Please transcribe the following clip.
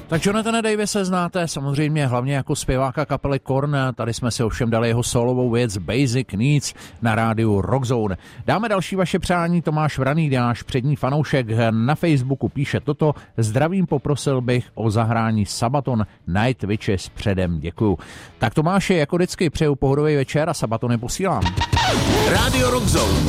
Tak Jonathana Davise znáte samozřejmě hlavně jako zpěváka kapely Korn, tady jsme si ovšem dali jeho solovou věc Basic Needs na rádiu Rockzone. Dáme další vaše přání, Tomáš Vraný, náš přední fanoušek, na Facebooku píše toto: zdravím, poprosil bych o zahrání Sabaton Night Witches předem, děkuju. Tak Tomáši, jako vždycky přeju pohodový večer a Sabatony posílám. Radio Rockzone.